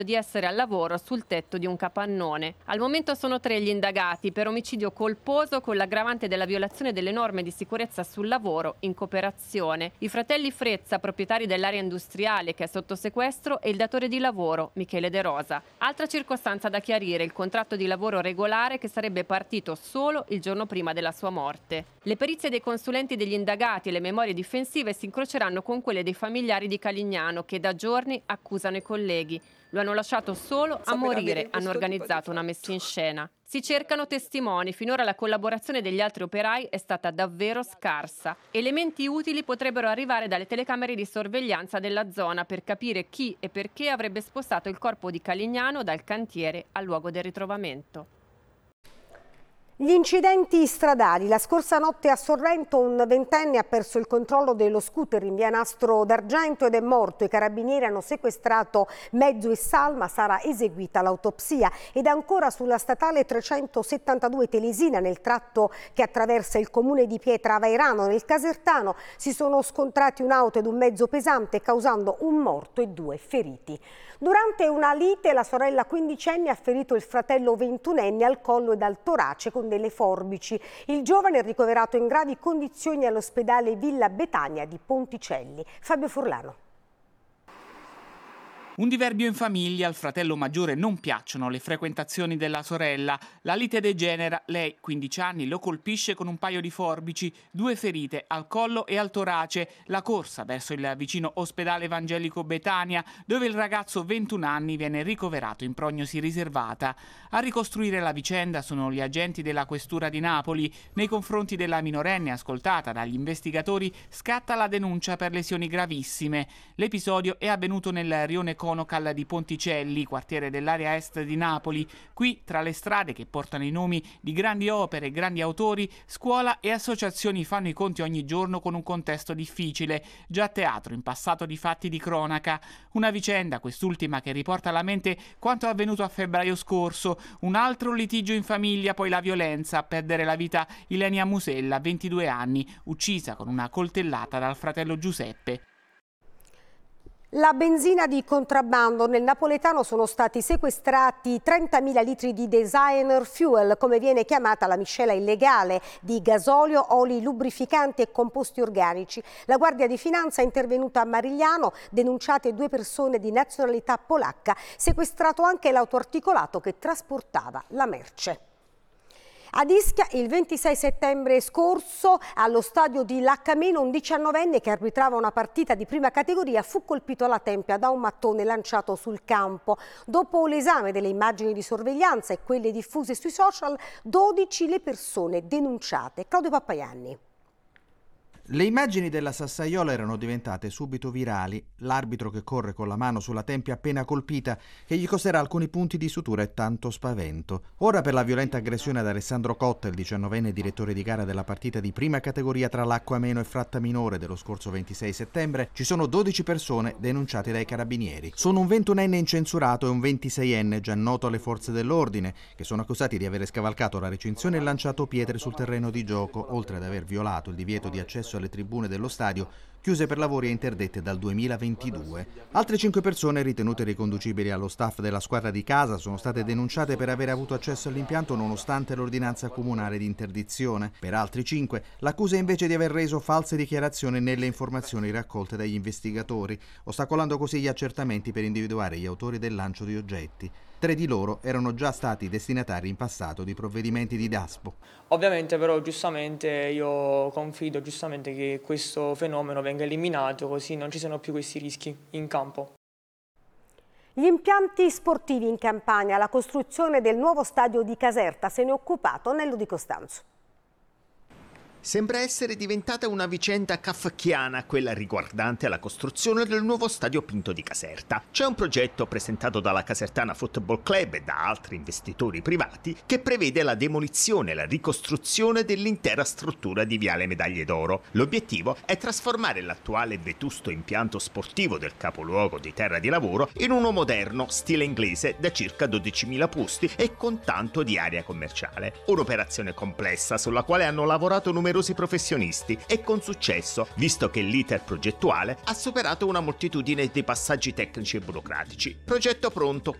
di essere al lavoro sul tetto di un capannone. Al momento sono 3 gli indagati per omicidio colposo con l'aggravante della violazione delle norme di sicurezza sul lavoro in cooperazione. I fratelli Frezza, proprietari dell'area industriale che è sotto sequestro, e il datore di lavoro, Michele De Rosa. Altra circostanza da chiarire: il contratto di lavoro regolare che sarebbe partito solo il giorno prima della sua morte. Le perizie dei consulenti degli indagati e le memorie difensive si incroceranno con quelle dei familiari di Calignano, che da giorni accusano i colleghi. Lo hanno lasciato solo a morire, hanno organizzato una messa in scena. Si cercano testimoni, finora la collaborazione degli altri operai è stata davvero scarsa. Elementi utili potrebbero arrivare dalle telecamere di sorveglianza della zona per capire chi e perché avrebbe spostato il corpo di Calignano dal cantiere al luogo del ritrovamento. Gli incidenti stradali. La scorsa notte a Sorrento un ventenne ha perso il controllo dello scooter in via Nastro d'Argento ed è morto. I carabinieri hanno sequestrato mezzo e salma, sarà eseguita l'autopsia. Ed ancora sulla statale 372 Telesina, nel tratto che attraversa il comune di Pietravairano, nel Casertano, si sono scontrati un'auto ed un mezzo pesante, causando un morto e 2 feriti. Durante una lite la sorella quindicenne ha ferito il fratello ventunenne al collo ed al torace con delle forbici. Il giovane è ricoverato in gravi condizioni all'ospedale Villa Betania di Ponticelli. Fabio Furlano. Un diverbio in famiglia, al fratello maggiore non piacciono le frequentazioni della sorella. La lite degenera, lei, 15 anni, lo colpisce con un paio di forbici, 2 ferite al collo e al torace. La corsa verso il vicino ospedale evangelico Betania, dove il ragazzo 21 anni viene ricoverato in prognosi riservata. A ricostruire la vicenda sono gli agenti della questura di Napoli. Nei confronti della minorenne ascoltata dagli investigatori scatta la denuncia per lesioni gravissime. L'episodio è avvenuto nel rione Conocal di Ponticelli, quartiere dell'area est di Napoli. Qui, tra le strade che portano i nomi di grandi opere e grandi autori, scuola e associazioni fanno i conti ogni giorno con un contesto difficile, già teatro in passato di fatti di cronaca. Una vicenda, quest'ultima, che riporta alla mente quanto è avvenuto a febbraio scorso. Un altro litigio in famiglia, poi la violenza, a perdere la vita Ilenia Musella, 22 anni, uccisa con una coltellata dal fratello Giuseppe. La benzina di contrabbando. Nel napoletano sono stati sequestrati 30.000 litri di designer fuel, come viene chiamata la miscela illegale di gasolio, oli lubrificanti e composti organici. La Guardia di Finanza è intervenuta a Marigliano, denunciate 2 persone di nazionalità polacca, sequestrato anche l'autoarticolato che trasportava la merce. Ad Ischia il 26 settembre scorso allo stadio di Laccameno un 19enne che arbitrava una partita di prima categoria fu colpito alla tempia da un mattone lanciato sul campo. Dopo l'esame delle immagini di sorveglianza e quelle diffuse sui social, 12 le persone denunciate. Claudio Pappaianni. Le immagini della Sassaiola erano diventate subito virali. L'arbitro che corre con la mano sulla tempia appena colpita, che gli costerà alcuni punti di sutura e tanto spavento. Ora per la violenta aggressione ad Alessandro Cotta, il 19enne direttore di gara della partita di prima categoria tra Lacco Ameno e Frattaminore dello scorso 26 settembre, ci sono 12 persone denunciate dai carabinieri. Sono un 21enne incensurato e un 26enne già noto alle forze dell'ordine, che sono accusati di aver scavalcato la recinzione e lanciato pietre sul terreno di gioco, oltre ad aver violato il divieto di accesso alle tribune dello stadio, chiuse per lavori e interdette dal 2022. Altre 5 persone ritenute riconducibili allo staff della squadra di casa sono state denunciate per aver avuto accesso all'impianto nonostante l'ordinanza comunale di interdizione. Per altri 5 l'accusa è invece di aver reso false dichiarazioni nelle informazioni raccolte dagli investigatori, ostacolando così gli accertamenti per individuare gli autori del lancio di oggetti. 3 di loro erano già stati destinatari in passato di provvedimenti di Daspo. Ovviamente però giustamente io confido che questo fenomeno venga eliminato, così non ci siano più questi rischi in campo. Gli impianti sportivi in Campania, la costruzione del nuovo stadio di Caserta, se ne è occupato Nello Di Costanzo. Sembra essere diventata una vicenda kafkiana quella riguardante la costruzione del nuovo stadio Pinto di Caserta. C'è un progetto presentato dalla Casertana Football Club e da altri investitori privati che prevede la demolizione e la ricostruzione dell'intera struttura di Viale Medaglie d'Oro. L'obiettivo è trasformare l'attuale vetusto impianto sportivo del capoluogo di terra di lavoro in uno moderno, stile inglese, da circa 12.000 posti e con tanto di area commerciale. Un'operazione complessa sulla quale hanno lavorato numerosi numerosi professionisti e con successo, visto che l'iter progettuale ha superato una moltitudine di passaggi tecnici e burocratici. Progetto pronto,